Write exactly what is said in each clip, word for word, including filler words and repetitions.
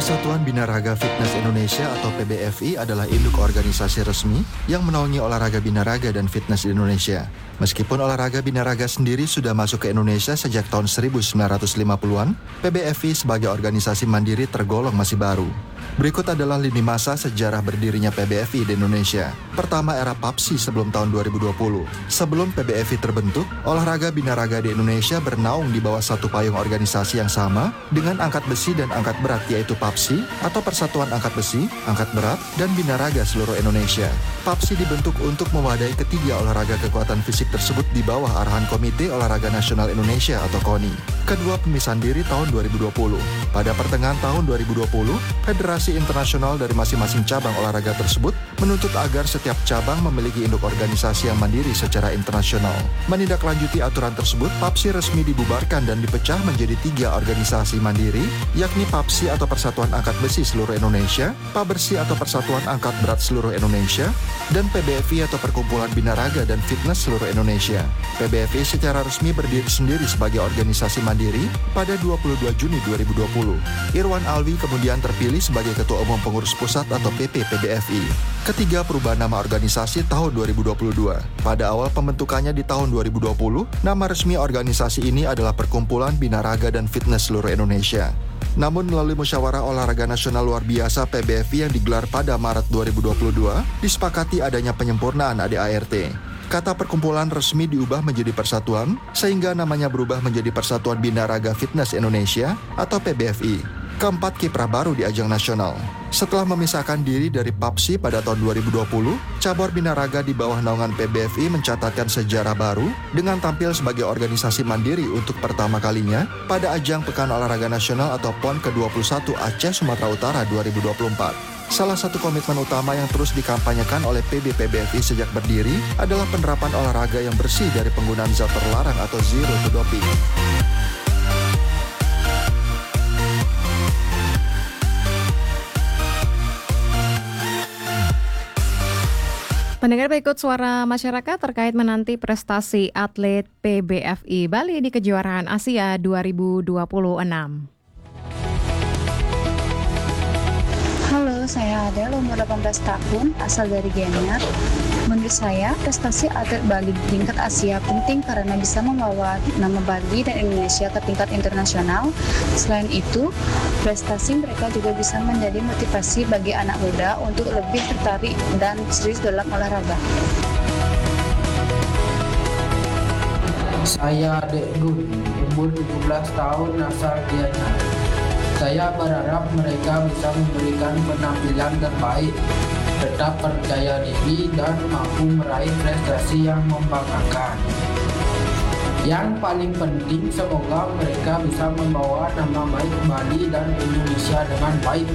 Persatuan Binaraga Fitness Indonesia atau P B F I adalah induk organisasi resmi yang menaungi olahraga binaraga dan fitness di Indonesia. Meskipun olahraga binaraga sendiri sudah masuk ke Indonesia sejak tahun seribu sembilan ratus lima puluhan, P B F I sebagai organisasi mandiri tergolong masih baru. Berikut adalah lini masa sejarah berdirinya P B F I di Indonesia. Pertama, era P A P S I sebelum tahun dua ribu dua puluh. Sebelum P B F I terbentuk, olahraga binaraga di Indonesia bernaung di bawah satu payung organisasi yang sama dengan angkat besi dan angkat berat, yaitu P A P S I atau Persatuan Angkat Besi, Angkat Berat, dan Binaraga seluruh Indonesia. P A P S I dibentuk untuk mewadahi ketiga olahraga kekuatan fisik tersebut di bawah arahan Komite Olahraga Nasional Indonesia atau KONI. Kedua, pemisahan diri tahun dua ribu dua puluh. Pada pertengahan tahun dua ribu dua puluh, Federasi Internasional dari masing-masing cabang olahraga tersebut menuntut agar setiap cabang memiliki induk organisasi yang mandiri secara internasional. Menindaklanjuti aturan tersebut, P A P S I resmi dibubarkan dan dipecah menjadi tiga organisasi mandiri, yakni P A P S I atau Persatuan Angkat Besi seluruh Indonesia, P A B R S I atau Persatuan Angkat Berat seluruh Indonesia, dan P B F I atau Perkumpulan Binaraga dan Fitness seluruh Indonesia. P B F I secara resmi berdiri sendiri sebagai organisasi mandiri pada dua puluh dua Juni dua ribu dua puluh. Irwan Alwi kemudian terpilih sebagai Ketua Umum Pengurus Pusat atau P P P B F I. Ketiga, perubahan nama organisasi tahun dua ribu dua puluh dua. Pada awal pembentukannya di tahun dua ribu dua puluh, nama resmi organisasi ini adalah Perkumpulan Binaraga dan Fitness seluruh Indonesia. Namun melalui musyawarah olahraga nasional luar biasa P B F I yang digelar pada Maret dua ribu dua puluh dua, disepakati adanya penyempurnaan A D A R T. Kata perkumpulan resmi diubah menjadi persatuan, sehingga namanya berubah menjadi Persatuan Binaraga Fitness Indonesia atau P B F I. Keempat, kiprah baru di ajang nasional. Setelah memisahkan diri dari P A P S I pada tahun dua ribu dua puluh, cabur binaraga di bawah naungan P B F I mencatatkan sejarah baru dengan tampil sebagai organisasi mandiri untuk pertama kalinya pada ajang Pekan Olahraga Nasional atau PON ke dua puluh satu Aceh Sumatera Utara dua ribu dua puluh empat. Salah satu komitmen utama yang terus dikampanyekan oleh P B P B F I sejak berdiri adalah penerapan olahraga yang bersih dari penggunaan zat terlarang atau zero to doping. Pendengar, berikut suara masyarakat terkait menanti prestasi atlet P B F I Bali di kejuaraan Asia dua ribu dua puluh enam. Halo, saya Adel, umur delapan belas tahun, asal dari Gianyar. Menurut saya, prestasi atlet Bali di tingkat Asia penting karena bisa membawa nama Bali dan Indonesia ke tingkat internasional. Selain itu, prestasi mereka juga bisa menjadi motivasi bagi anak muda untuk lebih tertarik dan serius dalam olahraga. Saya Dek Gun, umur tujuh belas tahun, asal Gianyar. Saya berharap mereka bisa memberikan penampilan terbaik, tetap percaya diri dan mampu meraih prestasi yang membanggakan. Yang paling penting, semoga mereka bisa membawa nama baik Bali dan Indonesia dengan baik.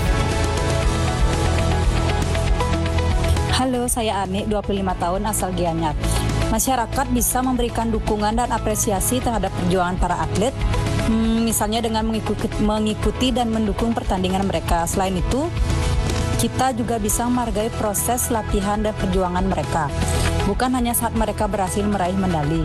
Halo, saya Ani, dua puluh lima tahun, asal Gianyar. Masyarakat bisa memberikan dukungan dan apresiasi terhadap perjuangan para atlet, hmm, misalnya dengan mengikuti, mengikuti dan mendukung pertandingan mereka. Selain itu, kita juga bisa menghargai proses latihan dan perjuangan mereka, bukan hanya saat mereka berhasil meraih medali.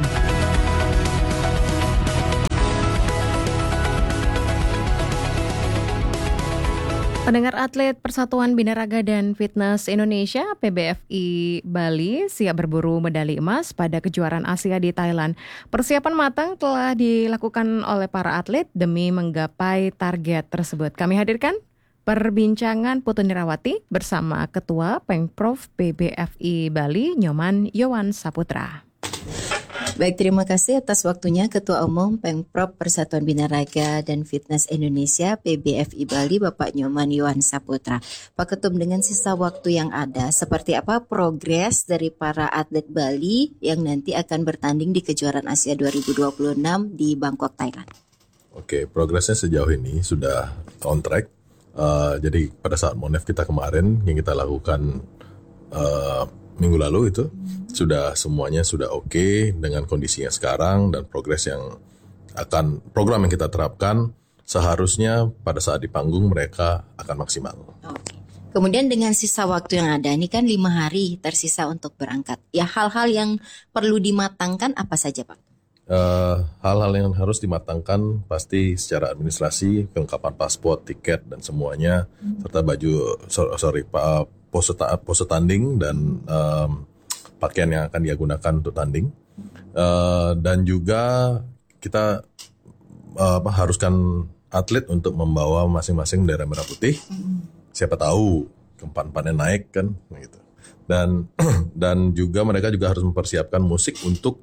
Pendengar, atlet Persatuan Binaraga dan Fitness Indonesia P B F I Bali siap berburu medali emas pada kejuaraan Asia di Thailand. Persiapan matang telah dilakukan oleh para atlet demi menggapai target tersebut. Kami hadirkan perbincangan Putu Nirawati bersama Ketua Pengprov P B F I Bali, Nyoman Yowan Saputra. Baik, terima kasih atas waktunya Ketua Umum Pengprov Persatuan Binaraga dan Fitness Indonesia P B F I Bali, Bapak Nyoman Yowan Saputra. Pak Ketum, dengan sisa waktu yang ada, seperti apa progres dari para atlet Bali yang nanti akan bertanding di kejuaraan Asia dua ribu dua puluh enam di Bangkok, Thailand? Oke, progresnya sejauh ini sudah on track. Uh, jadi pada saat Monef kita kemarin yang kita lakukan uh, minggu lalu itu sudah semuanya sudah oke okay dengan kondisinya sekarang, dan progres yang akan program yang kita terapkan seharusnya pada saat di panggung mereka akan maksimal. Oke. Kemudian dengan sisa waktu yang ada, ini kan lima hari tersisa untuk berangkat. Ya, hal-hal yang perlu dimatangkan apa saja, Pak? Uh, hal-hal yang harus dimatangkan pasti secara administrasi, kelengkapan paspor, tiket dan semuanya, serta baju sorry pa, pose, pose tanding dan um, pakaian yang akan dia gunakan untuk tanding. Uh, dan juga kita uh, haruskan atlet untuk membawa masing-masing bendera merah putih. Siapa tahu keempat-empatnya naik kan, gitu. Dan dan juga mereka juga harus mempersiapkan musik untuk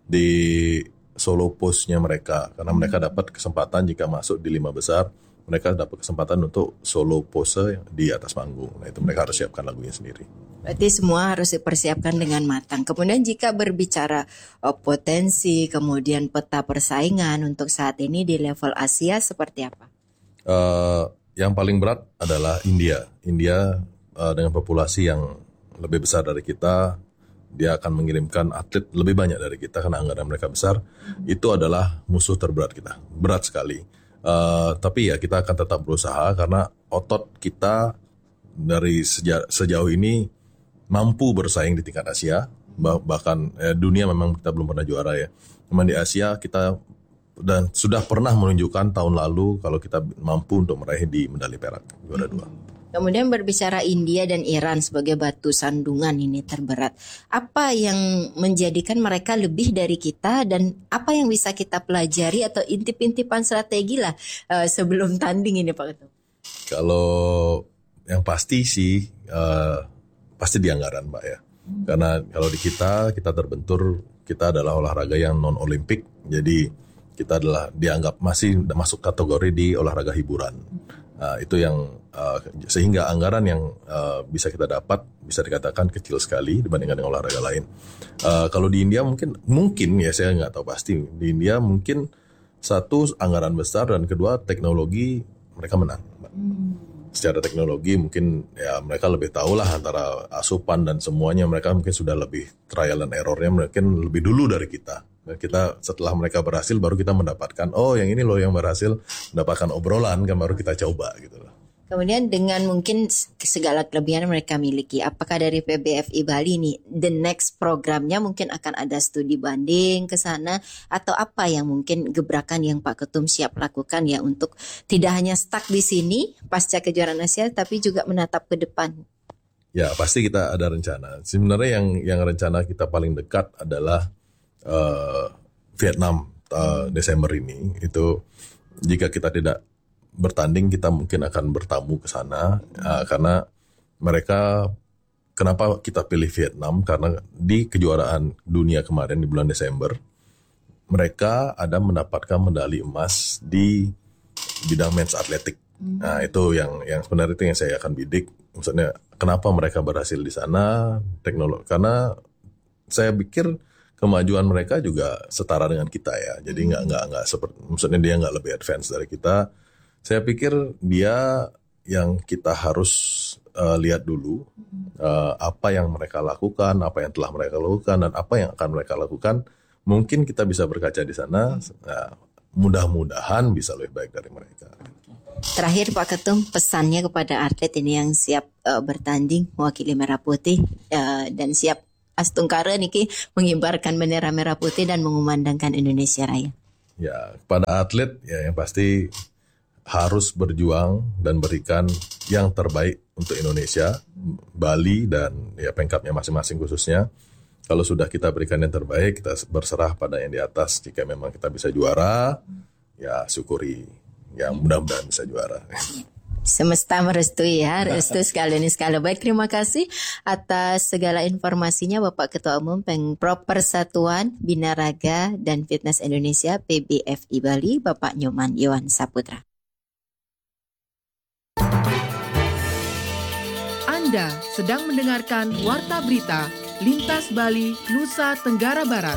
di solo pose-nya mereka, karena mereka dapat kesempatan jika masuk di lima besar, mereka dapat kesempatan untuk solo pose di atas panggung. Nah itu mereka harus siapkan lagunya sendiri. Berarti semua harus dipersiapkan dengan matang. Kemudian jika berbicara oh, potensi, kemudian peta persaingan untuk saat ini di level Asia seperti apa? Uh, yang paling berat adalah India. India uh, dengan populasi yang lebih besar dari kita, dia akan mengirimkan atlet lebih banyak dari kita karena anggaran mereka besar. Itu adalah musuh terberat kita, berat sekali. Uh, tapi ya kita akan tetap berusaha karena otot kita dari seja- sejauh ini mampu bersaing di tingkat Asia. Bah- bahkan eh, dunia memang kita belum pernah juara ya. Cuman di Asia kita dan sudah pernah menunjukkan tahun lalu kalau kita mampu untuk meraih di medali perak juara dua. Kemudian berbicara India dan Iran sebagai batu sandungan ini terberat. Apa yang menjadikan mereka lebih dari kita dan apa yang bisa kita pelajari atau intip-intipan strategi lah uh, sebelum tanding ini Pak Ketum? Kalau yang pasti sih uh, pasti di anggaran Mbak ya. Karena kalau di kita, kita terbentur, kita adalah olahraga yang non-olimpik. Jadi kita adalah dianggap masih masuk kategori di olahraga hiburan. Uh, itu yang uh, sehingga anggaran yang uh, bisa kita dapat bisa dikatakan kecil sekali dibandingkan dengan olahraga lain. Uh, kalau di India mungkin mungkin ya saya nggak tahu pasti di India mungkin satu anggaran besar dan kedua teknologi mereka menang. Secara teknologi mungkin ya mereka lebih tahu lah antara asupan dan semuanya, mereka mungkin sudah lebih trial and errornya mungkin lebih dulu dari kita. Dan kita setelah mereka berhasil baru kita mendapatkan oh yang ini loh yang berhasil, mendapatkan obrolan kan baru kita coba gitu loh. Kemudian dengan mungkin segala kelebihan mereka miliki, apakah dari P B F I Bali nih the next programnya mungkin akan ada studi banding ke sana atau apa yang mungkin gebrakan yang Pak Ketum siap lakukan ya untuk tidak hanya stuck di sini pasca kejuaraan Asia tapi juga menatap ke depan? Ya pasti kita ada rencana. Sebenarnya yang yang rencana kita paling dekat adalah Uh, Vietnam uh, Desember ini. Itu jika kita tidak bertanding kita mungkin akan bertamu ke sana uh, karena mereka kenapa kita pilih Vietnam karena di kejuaraan dunia kemarin di bulan Desember mereka ada mendapatkan medali emas di bidang men's athletic. Hmm. Nah itu yang yang sebenarnya itu yang saya akan bidik. Maksudnya kenapa mereka berhasil di sana teknologi karena saya pikir kemajuan mereka juga setara dengan kita ya, jadi nggak nggak nggak seperti, maksudnya dia nggak lebih advance dari kita. Saya pikir dia yang kita harus uh, lihat dulu uh, apa yang mereka lakukan, apa yang telah mereka lakukan dan apa yang akan mereka lakukan. Mungkin kita bisa berkaca di sana. Uh, mudah-mudahan bisa lebih baik dari mereka. Terakhir Pak Ketum, pesannya kepada atlet ini yang siap uh, bertanding mewakili Merah Putih uh, dan siap Astungkara niki mengibarkan bendera merah putih dan mengumandangkan Indonesia Raya. Ya, kepada atlet ya yang pasti harus berjuang dan berikan yang terbaik untuk Indonesia, Bali dan ya pengkapnya masing-masing khususnya. Kalau sudah kita berikan yang terbaik, kita berserah pada yang di atas. Jika memang kita bisa juara, ya syukuri. Ya mudah-mudahan bisa juara. Semesta merestui ya, restu sekali ini sekali. Baik, terima kasih atas segala informasinya Bapak Ketua Umum Pengprop Persatuan Binaraga dan Fitness Indonesia P B F I Bali, Bapak Nyoman Yohan Saputra. Anda sedang mendengarkan Warta Berita Lintas Bali, Nusa Tenggara Barat.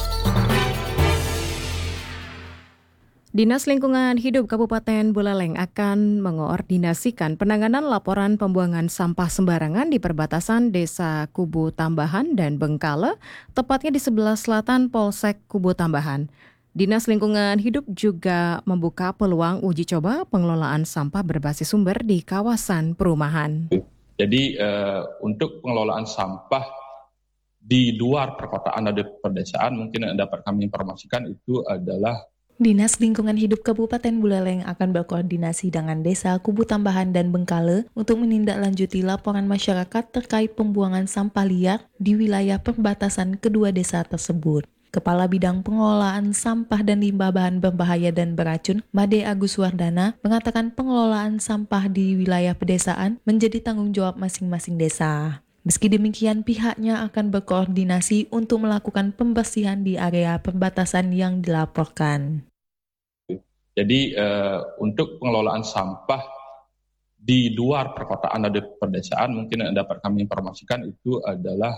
Dinas Lingkungan Hidup Kabupaten Buleleng akan mengoordinasikan penanganan laporan pembuangan sampah sembarangan di perbatasan Desa Kubu Tambahan dan Bengkale, tepatnya di sebelah selatan Polsek Kubu Tambahan. Dinas Lingkungan Hidup juga membuka peluang uji coba pengelolaan sampah berbasis sumber di kawasan perumahan. Jadi uh, untuk pengelolaan sampah di luar perkotaan dan pedesaan, mungkin yang dapat kami informasikan itu adalah Dinas Lingkungan Hidup Kabupaten Buleleng akan berkoordinasi dengan Desa Kubu Tambahan dan Bengkale untuk menindaklanjuti laporan masyarakat terkait pembuangan sampah liar di wilayah perbatasan kedua desa tersebut. Kepala Bidang Pengelolaan Sampah dan Limbah Bahan Berbahaya dan Beracun, Made Agus Wardana, mengatakan pengelolaan sampah di wilayah pedesaan menjadi tanggung jawab masing-masing desa. Meski demikian, pihaknya akan berkoordinasi untuk melakukan pembersihan di area perbatasan yang dilaporkan. Jadi eh, untuk pengelolaan sampah di luar perkotaan dan pedesaan, mungkin yang dapat kami informasikan itu adalah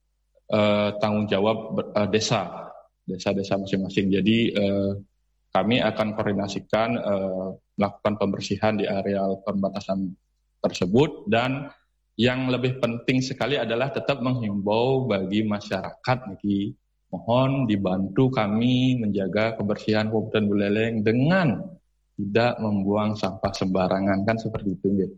eh, tanggung jawab eh, desa, desa-desa masing-masing. Jadi eh, kami akan koordinasikan eh, melakukan pembersihan di area perbatasan tersebut, dan yang lebih penting sekali adalah tetap menghimbau bagi masyarakat, Niki, mohon dibantu kami menjaga kebersihan Kabupaten Buleleng dengan tidak membuang sampah sembarangan, kan seperti itu, ya.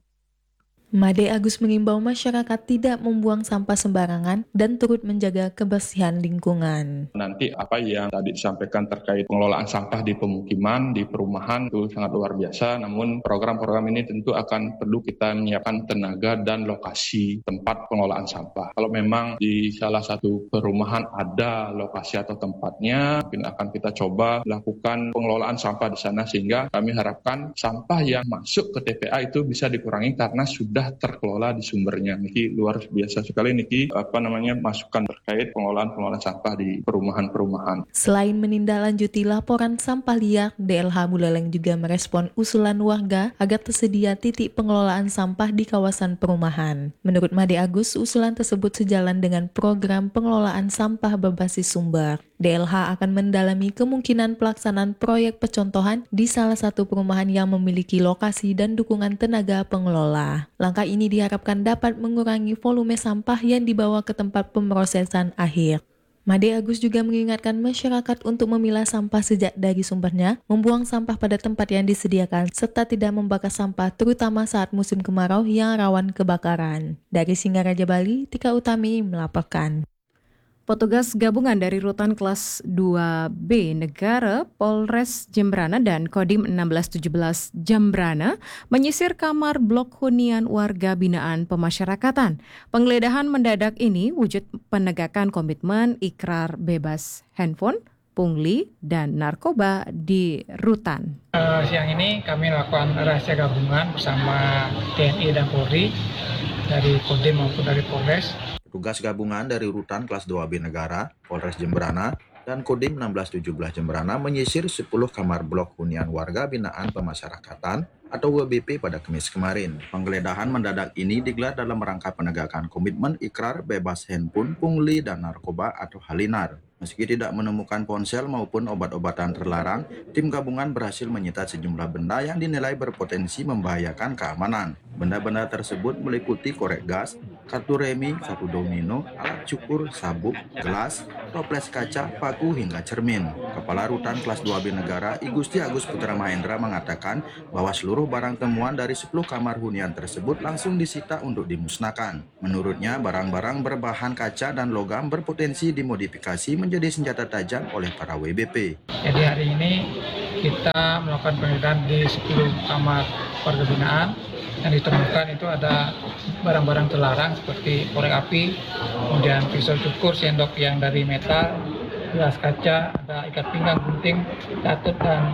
Made Agus mengimbau masyarakat tidak membuang sampah sembarangan dan turut menjaga kebersihan lingkungan. Nanti apa yang tadi disampaikan terkait pengelolaan sampah di pemukiman, di perumahan itu sangat luar biasa. Namun program-program ini tentu akan perlu kita menyiapkan tenaga dan lokasi tempat pengelolaan sampah. Kalau memang di salah satu perumahan ada lokasi atau tempatnya, mungkin akan kita coba lakukan pengelolaan sampah di sana, sehingga kami harapkan sampah yang masuk ke T P A itu bisa dikurangi karena sudah terkelola di sumbernya. Niki luar biasa sekali, Niki, apa namanya, masukan terkait pengelolaan-pengelolaan sampah di perumahan-perumahan. Selain menindaklanjuti laporan sampah liar, D L H Buleleng juga merespon usulan warga agar tersedia titik pengelolaan sampah di kawasan perumahan. Menurut Made Agus, usulan tersebut sejalan dengan program pengelolaan sampah berbasis sumber. D L H akan mendalami kemungkinan pelaksanaan proyek percontohan di salah satu perumahan yang memiliki lokasi dan dukungan tenaga pengelola. Langkah ini diharapkan dapat mengurangi volume sampah yang dibawa ke tempat pemrosesan akhir. Made Agus juga mengingatkan masyarakat untuk memilah sampah sejak dari sumbernya, membuang sampah pada tempat yang disediakan, serta tidak membakar sampah terutama saat musim kemarau yang rawan kebakaran. Dari Singaraja, Bali, Tika Utami melaporkan. Petugas gabungan dari Rutan Kelas dua B Negara, Polres Jembrana dan Kodim enam belas tujuh belas Jembrana menyisir kamar blok hunian warga binaan pemasyarakatan. Penggeledahan mendadak ini wujud penegakan komitmen ikrar bebas handphone, pungli, dan narkoba di rutan. Uh, siang ini kami lakukan rahasia gabungan bersama T N I dan Polri dari Kodim maupun dari Polres. Tugas gabungan dari Rutan Kelas dua B Negara, Polres Jembrana, dan Kodim enam belas tujuh belas Jembrana menyisir sepuluh kamar blok hunian warga binaan pemasyarakatan atau W B P pada Kamis kemarin. Penggeledahan mendadak ini digelar dalam rangka penegakan komitmen ikrar bebas handphone, pungli, dan narkoba atau Halinar. Meski tidak menemukan ponsel maupun obat-obatan terlarang, tim gabungan berhasil menyita sejumlah benda yang dinilai berpotensi membahayakan keamanan. Benda-benda tersebut meliputi korek gas, kartu remi, kartu domino, alat cukur, sabuk, gelas, toples kaca, paku, hingga cermin. Kepala Rutan Kelas dua B Negara, I Gusti Agus Putra Mahendra mengatakan bahwa seluruh barang temuan dari sepuluh kamar hunian tersebut langsung disita untuk dimusnahkan. Menurutnya, barang-barang berbahan kaca dan logam berpotensi dimodifikasi menjadi senjata tajam oleh para W B P. Jadi hari ini kita melakukan penggeledahan di sepuluh kamar warga binaan. Yang ditemukan itu ada barang-barang terlarang seperti korek api, kemudian pisau cukur, sendok yang dari metal, gelas kaca, ada ikat pinggang, gunting, catut, dan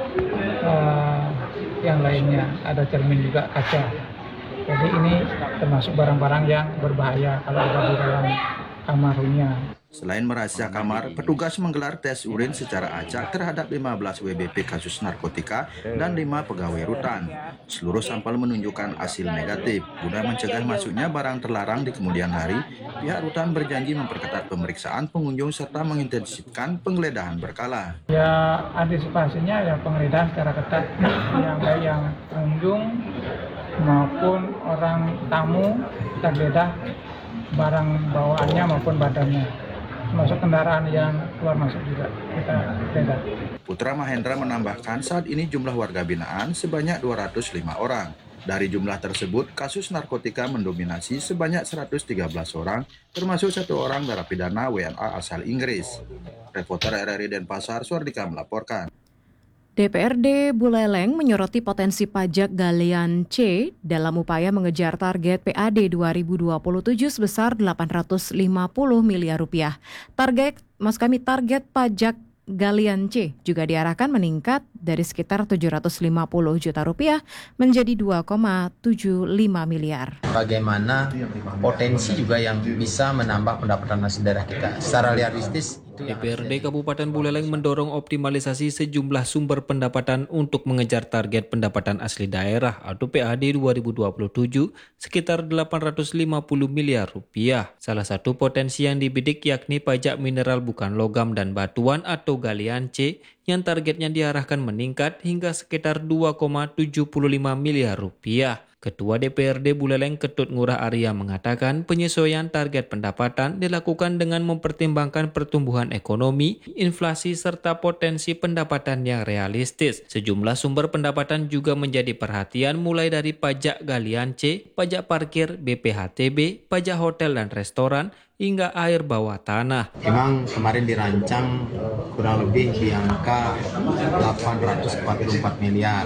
uh, yang lainnya. Ada cermin juga kaca. Jadi ini termasuk barang-barang yang berbahaya kalau ada di dalam kamar hunian. Selain merahsia kamar, petugas menggelar tes urin secara acak terhadap lima belas W B P kasus narkotika dan lima pegawai rutan. Seluruh sampel menunjukkan hasil negatif. Guna mencegah masuknya barang terlarang di kemudian hari, pihak rutan berjanji memperketat pemeriksaan pengunjung serta mengintensifkan penggeledahan berkala. Ya, antisipasinya ya penggeledahan secara ketat yang baik yang pengunjung maupun orang tamu, kita geledah barang bawaannya maupun badannya. Masuk kendaraan yang keluar masuk juga kita beda. Putra Mahendra menambahkan saat ini jumlah warga binaan sebanyak dua ratus lima orang. Dari jumlah tersebut, kasus narkotika mendominasi sebanyak seratus tiga belas orang, termasuk satu orang narapidana W N A asal Inggris. Reporter R R I Denpasar, Suardika melaporkan. D P R D Buleleng menyoroti potensi pajak galian C dalam upaya mengejar target P A D dua ribu dua puluh tujuh sebesar delapan ratus lima puluh miliar rupiah. Target, mas kami target pajak galian C juga diarahkan meningkat dari sekitar tujuh ratus lima puluh juta rupiah menjadi dua koma tujuh lima miliar. Bagaimana potensi juga yang bisa menambah pendapatan asli daerah kita secara realistis. D P R D Kabupaten Buleleng mendorong optimalisasi sejumlah sumber pendapatan untuk mengejar target pendapatan asli daerah atau P A D dua ribu dua puluh tujuh sekitar delapan ratus lima puluh miliar rupiah. Salah satu potensi yang dibidik yakni pajak mineral bukan logam dan batuan atau galian C yang targetnya diarahkan meningkat hingga sekitar dua koma tujuh lima miliar rupiah. Ketua D P R D Buleleng Ketut Ngurah Arya mengatakan penyesuaian target pendapatan dilakukan dengan mempertimbangkan pertumbuhan ekonomi, inflasi, serta potensi pendapatan yang realistis. Sejumlah sumber pendapatan juga menjadi perhatian mulai dari pajak galian C, pajak parkir, B P H T B, pajak hotel dan restoran, hingga air bawah tanah. Memang kemarin dirancang kurang lebih di angka delapan ratus empat puluh empat miliar.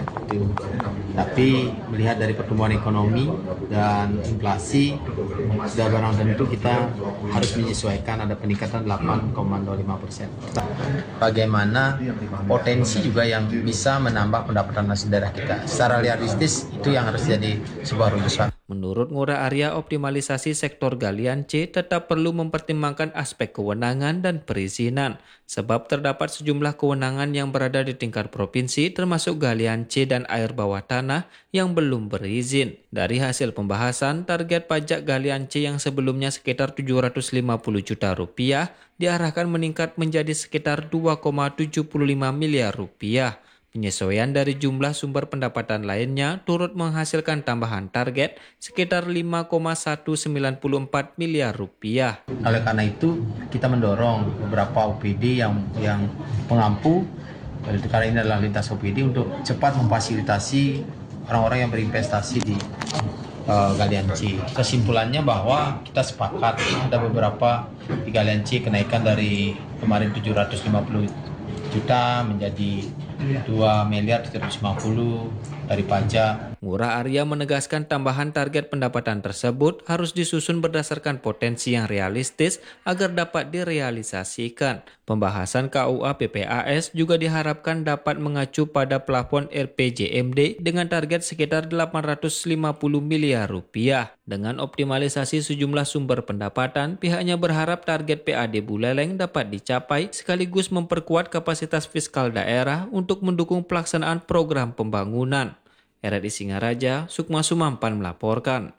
Tapi melihat dari pertumbuhan ekonomi dan inflasi, sudah barang tentu kita harus menyesuaikan ada peningkatan delapan koma nol lima persen. Bagaimana potensi juga yang bisa menambah pendapatan asli daerah kita. Secara realistis itu yang harus jadi sebuah rumusan. Menurut Ngurah Arya, optimalisasi sektor galian C tetap perlu mempertimbangkan aspek kewenangan dan perizinan, sebab terdapat sejumlah kewenangan yang berada di tingkat provinsi termasuk galian C dan air bawah tanah yang belum berizin. Dari hasil pembahasan, target pajak galian C yang sebelumnya sekitar tujuh ratus lima puluh juta rupiah diarahkan meningkat menjadi sekitar dua koma tujuh lima miliar rupiah. Penyesuaian dari jumlah sumber pendapatan lainnya turut menghasilkan tambahan target sekitar lima koma satu sembilan empat miliar rupiah. Oleh karena itu, kita mendorong beberapa O P D yang yang pengampu, karena ini adalah lintas O P D, untuk cepat memfasilitasi orang-orang yang berinvestasi di uh, galian C. Kesimpulannya bahwa kita sepakat ada beberapa di galian C kenaikan dari kemarin tujuh ratus lima puluh juta menjadi dua miliar tiga ratus lima puluh dari pajak. Ngurah Arya menegaskan tambahan target pendapatan tersebut harus disusun berdasarkan potensi yang realistis agar dapat direalisasikan. Pembahasan K U A P P A S juga diharapkan dapat mengacu pada plafon R P J M D dengan target sekitar delapan ratus lima puluh miliar rupiah. Dengan optimalisasi sejumlah sumber pendapatan, pihaknya berharap target P A D Buleleng dapat dicapai sekaligus memperkuat kapasitas fiskal daerah untuk mendukung pelaksanaan program pembangunan. R R I Singaraja, Sukma Sumampan melaporkan.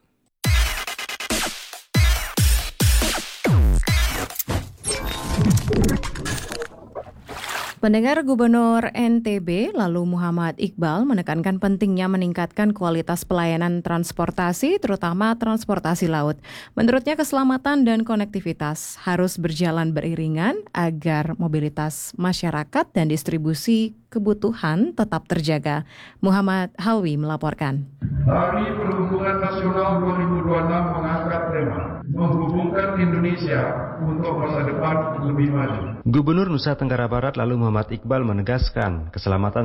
Pendengar, Gubernur N T B lalu Muhammad Iqbal menekankan pentingnya meningkatkan kualitas pelayanan transportasi, terutama transportasi laut. Menurutnya keselamatan dan konektivitas harus berjalan beriringan agar mobilitas masyarakat dan distribusi kebutuhan tetap terjaga. Muhammad Halwi melaporkan. Hari Perhubungan Nasional dua ribu dua puluh enam mengangkat tema menghubungkan Indonesia untuk masa depan lebih maju. Gubernur Nusa Tenggara Barat lalu Muhammad Iqbal menegaskan keselamatan